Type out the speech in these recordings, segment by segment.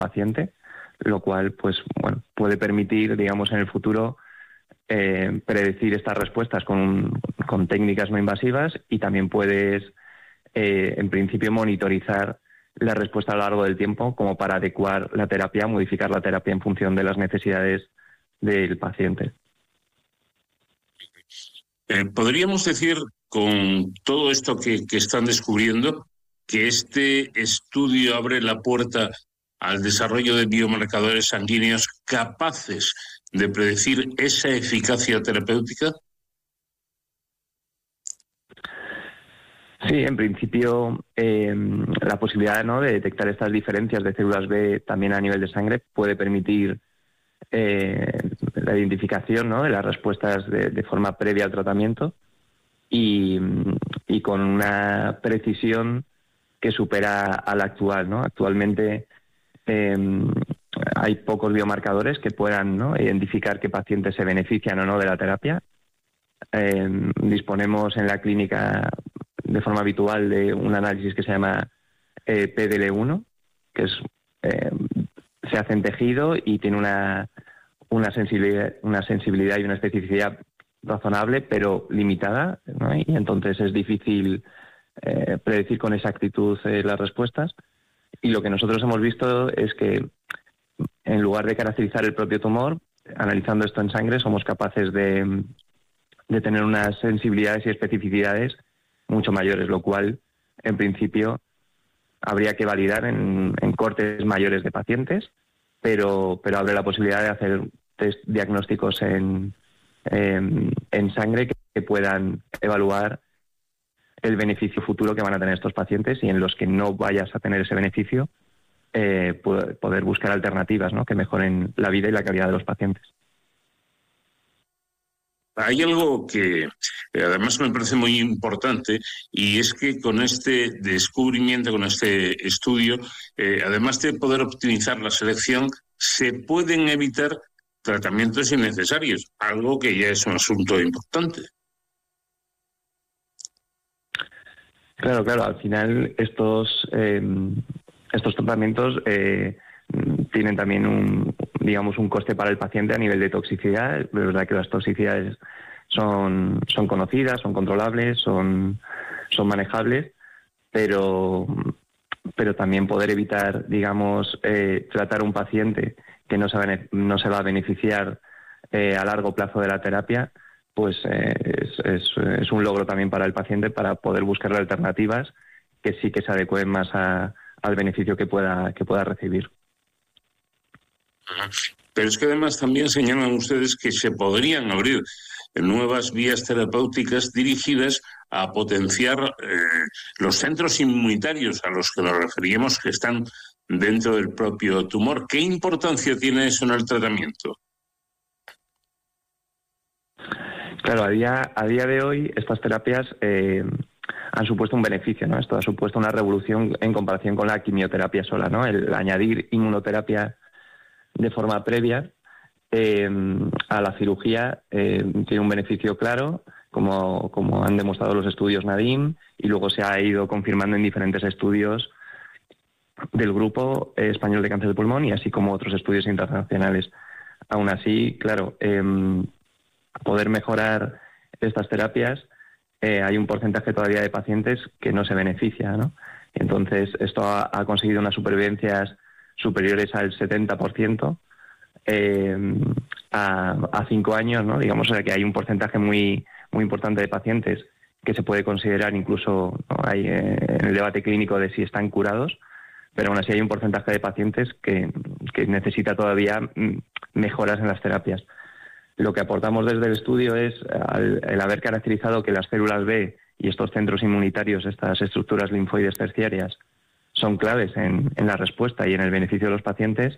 paciente, lo cual pues bueno, puede permitir, digamos, en el futuro predecir estas respuestas con técnicas no invasivas, y también puedes en principio monitorizar la respuesta a lo largo del tiempo, como para adecuar la terapia, modificar la terapia en función de las necesidades del paciente. Podríamos decir, con todo esto que están descubriendo, que este estudio abre la puerta al desarrollo de biomarcadores sanguíneos capaces de predecir esa eficacia terapéutica. Sí, en principio la posibilidad, ¿no?, de detectar estas diferencias de células B también a nivel de sangre puede permitir la identificación, ¿no?, de las respuestas de forma previa al tratamiento, y con una precisión que supera a la actual, ¿no? Actualmente hay pocos biomarcadores que puedan, ¿no?, identificar qué pacientes se benefician o no de la terapia. Disponemos en la clínica de forma habitual de un análisis que se llama PDL1, que es, se hace en tejido y tiene una sensibilidad y una especificidad razonable, pero limitada, ¿no? Y entonces es difícil predecir con exactitud las respuestas. Y lo que nosotros hemos visto es que, en lugar de caracterizar el propio tumor, analizando esto en sangre, somos capaces de tener unas sensibilidades y especificidades mucho mayores, lo cual, en principio, habría que validar en cortes mayores de pacientes, pero abre la posibilidad de hacer test diagnósticos en sangre que puedan evaluar el beneficio futuro que van a tener estos pacientes, y en los que no vayas a tener ese beneficio, poder buscar alternativas, ¿no?, que mejoren la vida y la calidad de los pacientes. Hay algo que además me parece muy importante, y es que con este descubrimiento, con este estudio, además de poder optimizar la selección, se pueden evitar tratamientos innecesarios, algo que ya es un asunto importante. Claro, al final estos tratamientos tienen también un coste para el paciente a nivel de toxicidad. Es verdad que las toxicidades son conocidas, son controlables, son manejables, pero también poder evitar, tratar a un paciente que no se va a beneficiar a largo plazo de la terapia, pues es un logro también para el paciente, para poder buscarle alternativas que sí que se adecúen más al beneficio que pueda recibir. Pero es que además también señalan ustedes que se podrían abrir nuevas vías terapéuticas dirigidas a potenciar los centros inmunitarios a los que nos referíamos, que están dentro del propio tumor. ¿Qué importancia tiene eso en el tratamiento? Claro, a día de hoy estas terapias han supuesto un beneficio, ¿no? Esto ha supuesto una revolución en comparación con la quimioterapia sola, ¿no? El añadir inmunoterapia de forma previa a la cirugía tiene un beneficio claro, como han demostrado los estudios Nadim, y luego se ha ido confirmando en diferentes estudios del Grupo Español de Cáncer de Pulmón, y así como otros estudios internacionales. Aún así, claro, poder mejorar estas terapias, hay un porcentaje todavía de pacientes que no se beneficia, ¿no? Entonces, esto ha conseguido unas supervivencias superiores al 70% a 5 años, ¿no? Digamos, o sea, que hay un porcentaje muy importante de pacientes que se puede considerar incluso, ¿no?, hay en el debate clínico de si están curados, pero aún así hay un porcentaje de pacientes que necesita todavía mejoras en las terapias. Lo que aportamos desde el estudio es el haber caracterizado que las células B y estos centros inmunitarios, estas estructuras linfoides terciarias, son claves en la respuesta y en el beneficio de los pacientes.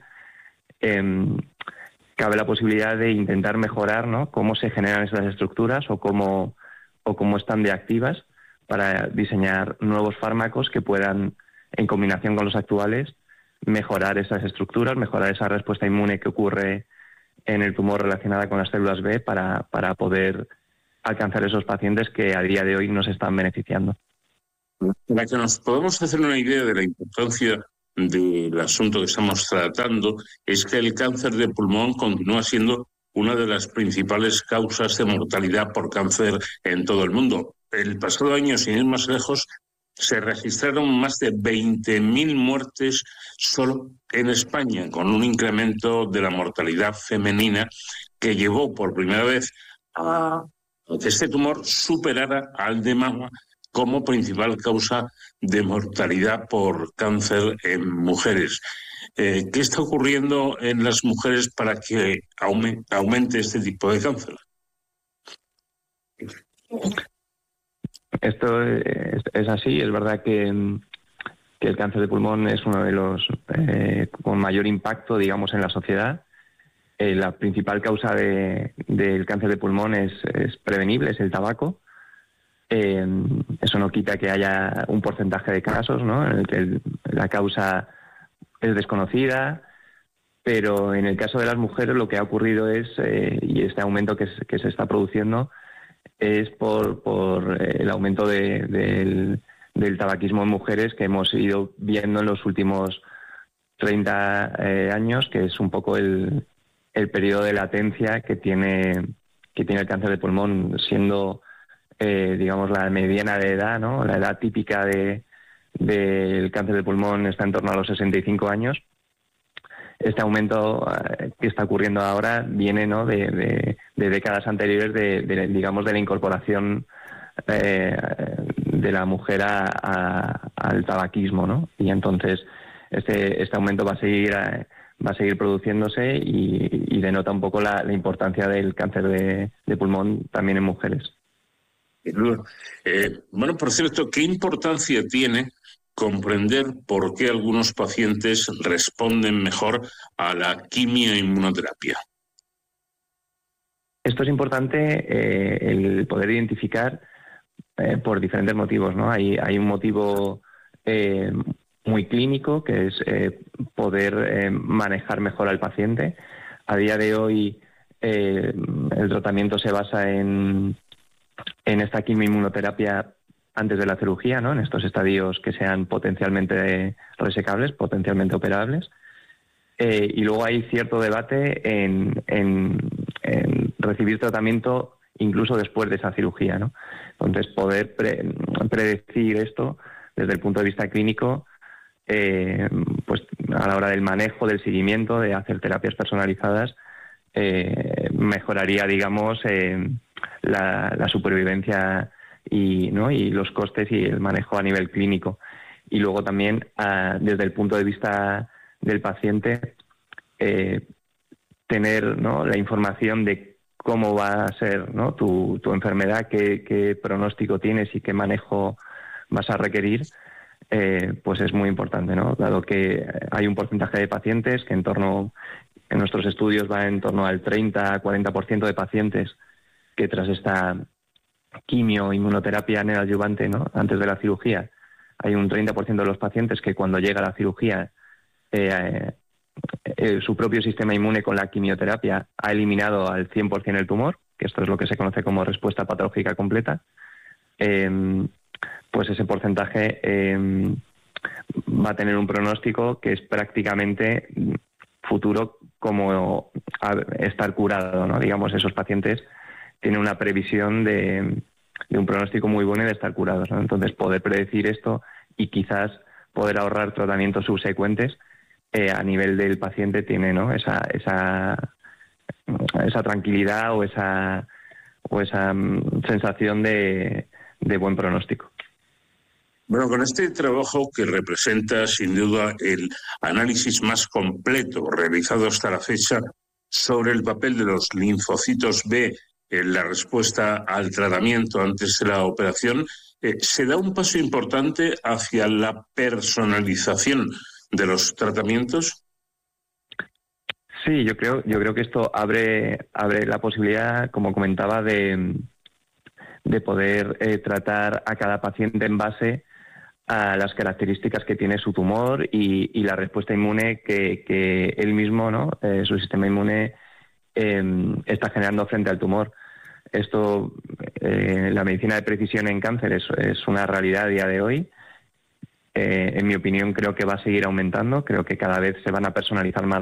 Cabe la posibilidad de intentar mejorar, ¿no?, cómo se generan esas estructuras o cómo están de activas, para diseñar nuevos fármacos que puedan, en combinación con los actuales, mejorar esas estructuras, mejorar esa respuesta inmune que ocurre en el tumor relacionada con las células B, para poder alcanzar esos pacientes que a día de hoy no se están beneficiando. Para que nos podamos hacer una idea de la importancia del asunto que estamos tratando es que el cáncer de pulmón continúa siendo una de las principales causas de mortalidad por cáncer en todo el mundo. El pasado año, sin ir más lejos, se registraron más de 20.000 muertes solo en España, con un incremento de la mortalidad femenina que llevó por primera vez a que este tumor superara al de mama como principal causa de mortalidad por cáncer en mujeres. ¿Qué está ocurriendo en las mujeres para que aumente este tipo de cáncer? Esto es así. Es verdad que el cáncer de pulmón es uno de los con mayor impacto, digamos, en la sociedad. La principal causa del cáncer de pulmón es prevenible, es el tabaco. Eso no quita que haya un porcentaje de casos, ¿no?, en el que la causa es desconocida, pero en el caso de las mujeres lo que ha ocurrido es, y este aumento que se está produciendo, es por el aumento del tabaquismo en mujeres que hemos ido viendo en los últimos 30 años, que es un poco el periodo de latencia que tiene el cáncer de pulmón, siendo digamos la mediana de edad, ¿no? La edad típica del cáncer de pulmón está en torno a los 65 años. Este aumento que está ocurriendo ahora viene, ¿no?, de décadas anteriores digamos de la incorporación de la mujer al tabaquismo, ¿no? Y entonces este aumento va a seguir produciéndose y denota un poco la importancia del cáncer de pulmón también en mujeres. Bueno, por cierto, ¿qué importancia tiene comprender por qué algunos pacientes responden mejor a la quimioinmunoterapia? Esto es importante, el poder identificar por diferentes motivos, ¿no? Hay un motivo muy clínico, que es poder manejar mejor al paciente. A día de hoy el tratamiento se basa en esta quimioinmunoterapia antes de la cirugía, ¿no?, en estos estadios que sean potencialmente resecables, potencialmente operables. Y luego hay cierto debate en recibir tratamiento incluso después de esa cirugía, ¿no? Entonces, poder predecir esto desde el punto de vista clínico, pues a la hora del manejo, del seguimiento, de hacer terapias personalizadas, mejoraría, digamos, la supervivencia y los costes y el manejo a nivel clínico. Y luego también, desde el punto de vista del paciente, tener, ¿no?, la información de cómo va a ser, ¿no?, tu enfermedad, qué pronóstico tienes y qué manejo vas a requerir, pues es muy importante, ¿no? Dado que hay un porcentaje de pacientes que en nuestros estudios va en torno al 30-40% de pacientes que tras esta quimioinmunoterapia neoadyuvante, ¿no?, antes de la cirugía, hay un 30% de los pacientes que cuando llega la cirugía su propio sistema inmune con la quimioterapia ha eliminado al 100% el tumor, que esto es lo que se conoce como respuesta patológica completa. Pues ese porcentaje va a tener un pronóstico que es prácticamente futuro como estar curado, ¿no? Digamos, esos pacientes tienen una previsión de un pronóstico muy bueno y de estar curados, ¿no? Entonces, poder predecir esto y quizás poder ahorrar tratamientos subsecuentes a nivel del paciente tiene, ¿no?, esa tranquilidad o esa sensación de buen pronóstico. Bueno, con este trabajo que representa sin duda el análisis más completo realizado hasta la fecha sobre el papel de los linfocitos B en la respuesta al tratamiento antes de la operación, se da un paso importante hacia la personalización de los tratamientos. Sí, yo creo que esto abre la posibilidad, como comentaba, de poder tratar a cada paciente en base a las características que tiene su tumor y la respuesta inmune que él mismo, ¿no?, su sistema inmune está generando frente al tumor. Esto, la medicina de precisión en cáncer es una realidad a día de hoy, en mi opinión, creo que va a seguir aumentando. Creo que cada vez se van a personalizar más